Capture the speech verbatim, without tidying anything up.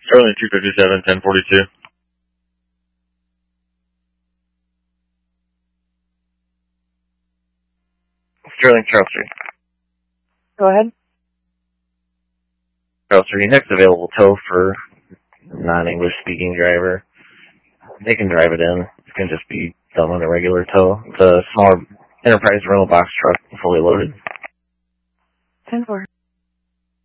Sterling two fifty-seven, ten forty-two. Sterling Charles Street. Go ahead. Charles Street, next available tow for non-English speaking driver. They can drive it in. It can just be done on a regular tow. It's a smaller Enterprise rental box truck, fully loaded. ten four.